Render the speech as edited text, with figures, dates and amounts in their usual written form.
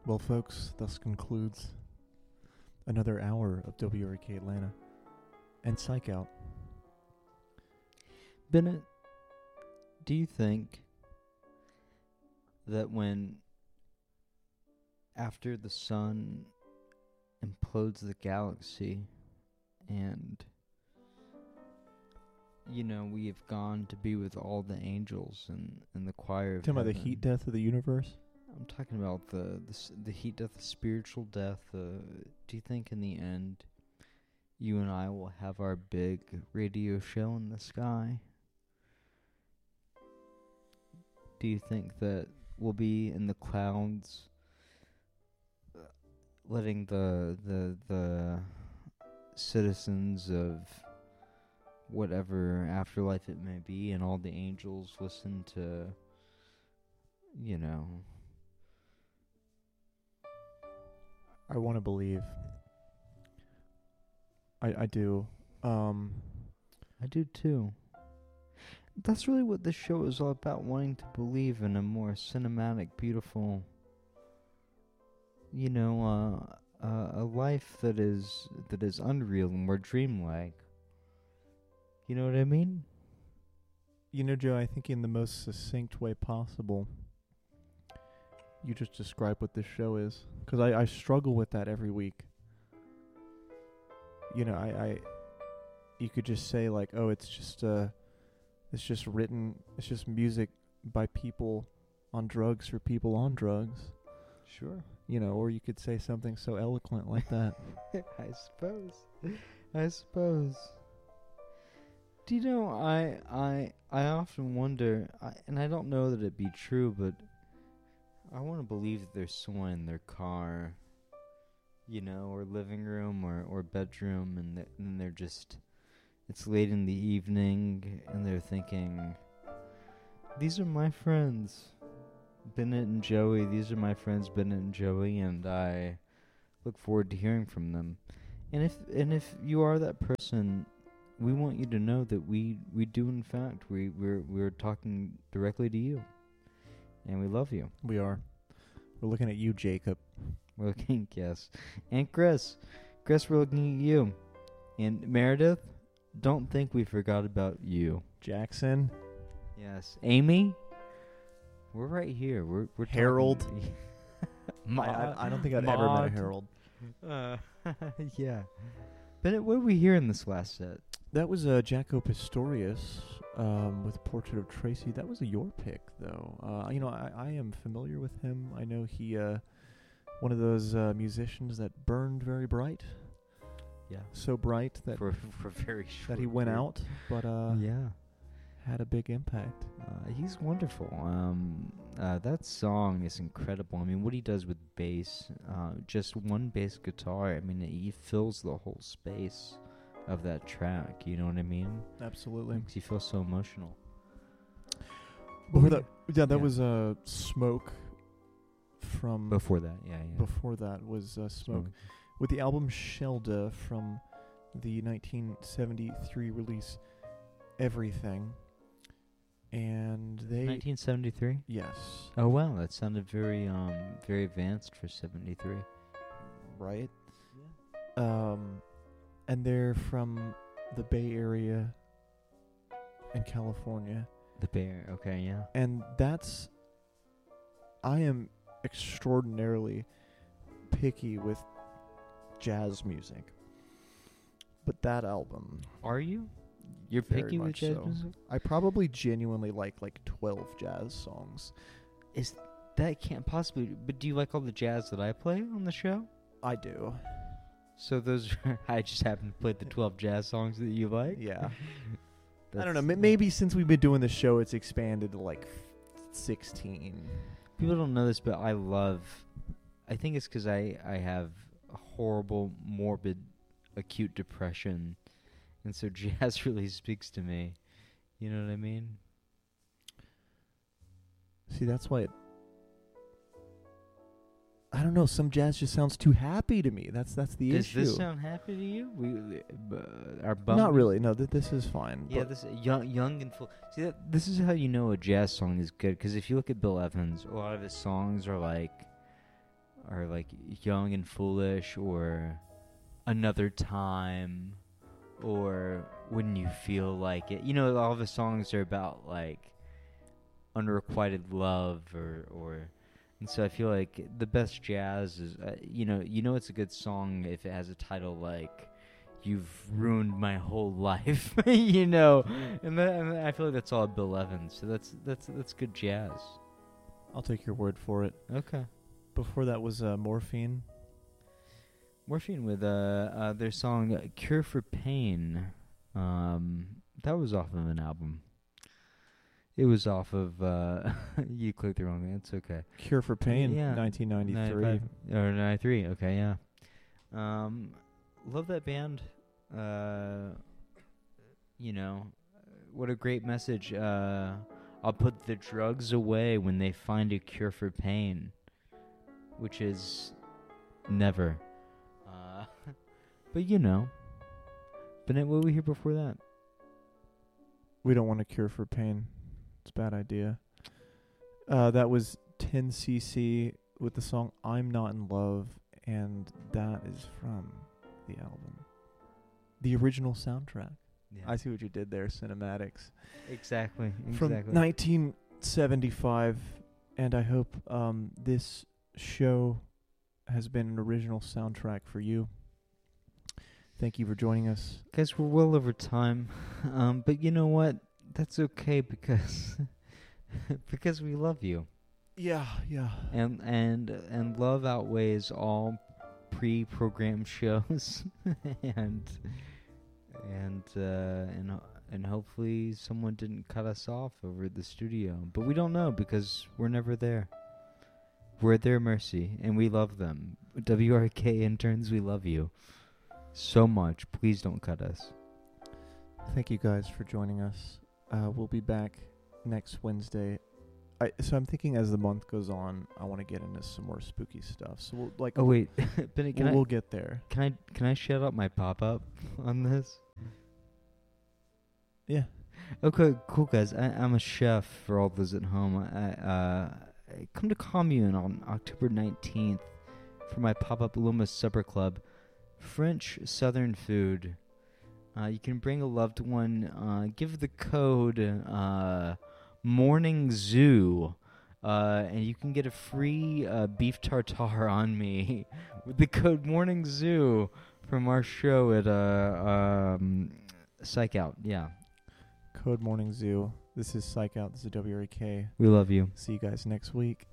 Well, folks, thus concludes another hour of WRK Atlanta and Psych Out. Bennett, do you think that when after the sun implodes the galaxy and we have gone to be with all the angels and the choir of Talking about the heaven. heat death of the universe? I'm talking about the heat death, the spiritual death. Do you think in the end you and I will have our big radio show in the sky? Do you think that we'll be in the clouds, letting the citizens of whatever afterlife it may be and all the angels listen to, I want to believe. I do. I do too. That's really what this show is all about, wanting to believe in a more cinematic, beautiful, a life that is unreal and more dreamlike. You know what I mean? You know, Joe, I think in the most succinct way possible, you just describe what this show is. Because I struggle with that every week. You could just say like, oh, it's just music by people on drugs for people on drugs. Sure. Or you could say something so eloquent like that. I suppose. Do you know, I often wonder, and I don't know that it be true, but I want to believe that there's someone in their car, or living room or bedroom, and they're just, it's late in the evening, and they're thinking, these are my friends, Bennett and Joey. These are my friends, Bennett and Joey, and I look forward to hearing from them. And if you are that person, we want you to know that we do, in fact, we're talking directly to you, and we love you. We are. We're looking at you, Jacob. We're looking, yes, and Chris, we're looking at you, and Meredith. Don't think we forgot about you, Jackson. Yes, Amy. We're right here. We're Harold. I don't think I'd ever met a Harold. Yeah. Bennett, what did we hear in this last set? That was Jaco Pastorius with Portrait of Tracy. That was your pick, though. I am familiar with him. I know he, one of those musicians that burned very bright. Yeah. So bright that for very short that he went period. out, but had a big impact. He's wonderful. That song is incredible. I mean, what he does with bass, just one bass guitar, I mean, he fills the whole space of that track. You know what I mean? Absolutely. Makes you feel so emotional. That was Smoke from... Before that, yeah. Before that was Smoke. With the album Shelda from the 1973 release Everything. And they... 1973? Yes. Oh, wow. That sounded very advanced for 73. Right? Yeah. And they're from the Bay Area in California. The Bay Area, okay, yeah. And I am extraordinarily picky with jazz music. But that album... Are you? You're picky with jazz music? I probably genuinely like 12 jazz songs. That can't possibly... But do you like all the jazz that I play on the show? I do. So those are... I just happen to play the 12 jazz songs that you like? Yeah. I don't know. Maybe since we've been doing the show, it's expanded to 16. People don't know this, but I think it's because I have a horrible, morbid, acute depression. And so jazz really speaks to me. You know what I mean? See, that's why I don't know. Some jazz just sounds too happy to me. That's the issue. Does this sound happy to you? We are bummed. Not really. No, this is fine. Yeah, this young and full. See, this is how you know a jazz song is good. Because if you look at Bill Evans, a lot of his songs are are like Young and Foolish or Another Time or When You Feel Like It. You know, all the songs are about like unrequited love or and so I feel like the best jazz is you know it's a good song if it has a title like You've Ruined My Whole Life, you know, and I feel like that's all Bill Evans. So that's good jazz. I'll take your word for it. Okay. Before that was Morphine. Morphine with their song Cure for Pain. That was off of an album. It was off of you clicked the wrong thing. It's okay. Cure for Pain, Yeah. 1993. Or 93. Okay, yeah. Love that band. You know, what a great message. I'll put the drugs away when they find a cure for pain, which is never. But you know, Bennett, what were we here before that? We don't want a cure for pain. It's a bad idea. That was 10cc with the song I'm Not in Love, and that is from the album. The original soundtrack. Yeah. I see what you did there, cinematics. Exactly. From 1975, and I hope this show has been an original soundtrack for you. Thank you for joining us. Guys, we're well over time, but you know what? That's okay because because we love you. Yeah. And love outweighs all pre-programmed shows, and hopefully someone didn't cut us off over at the studio, but we don't know because we're never there. We're at their mercy, and we love them. WRK interns, we love you so much. Please don't cut us. Thank you guys for joining us. We'll be back next Wednesday. So I'm thinking as the month goes on, I want to get into some more spooky stuff. So we'll Oh wait, Benny, we'll get there. Can I shout out my pop-up on this? Yeah. Okay, cool guys. I'm a chef for all those at home. I come to Commune on October 19th for my pop-up Loomis Supper Club. French Southern food. You can bring a loved one. Give the code Morning Zoo, and you can get a free beef tartare on me with the code Morning Zoo from our show at Psych Out. Yeah. Code Morning Zoo. This is Psych Out. This is WRK. We love you. See you guys next week.